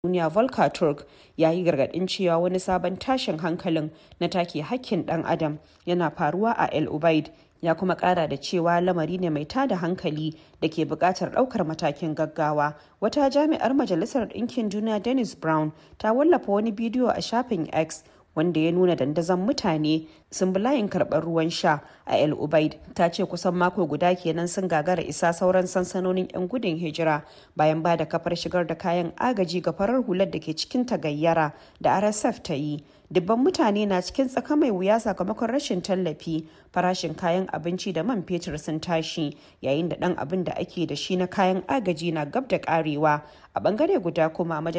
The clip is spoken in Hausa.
duniya Volker Turk ya yi gargaɗin cewa wani sabon tashin hankalin na take hakkin ɗan adam yana faruwa a El Ubaid, ya kuma ƙara da cewa lamari ne mai tada hankali da ke buƙatar ɗaukar matakin gaggawa. Wata jami'ar Majalisar Ɗinkin Duniya Denise Brown ta wallafa wani bidiyo a shafin X wanda ya nuna dandazon mutane sun bi layin karɓar ruwan sha a El Ubaid. Ta ce kusan mako guda kenan sun gagara isa sauran sansanonin 'yan gudun hijira bayan ba da kafar shigar da kayan agaji ga farar hular da ke cikin tagayyara da RSF ta yi. Dubban mutane na cikin tsaka mai wuya sakamakon rashin tallafi, farashin kayan abinci da man fetur sun tashi, yayin da ɗan abin da ake da shi na kayan agaji na gab da ƙarewa. A ɓangare guda kuma